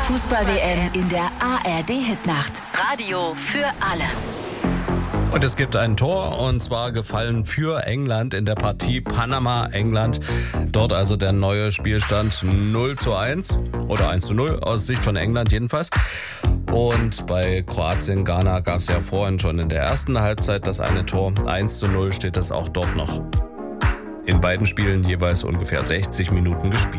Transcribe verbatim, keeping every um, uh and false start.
Fußball-W M in der A R D-Hitnacht. Radio für alle. Und es gibt ein Tor, und zwar gefallen für England in der Partie Panama-England. Dort also der neue Spielstand null zu eins oder eins zu null aus Sicht von England jedenfalls. Und bei Kroatien-Ghana gab es ja vorhin schon in der ersten Halbzeit das eine Tor. eins zu null steht es auch dort noch. In beiden Spielen jeweils ungefähr sechzig Minuten gespielt.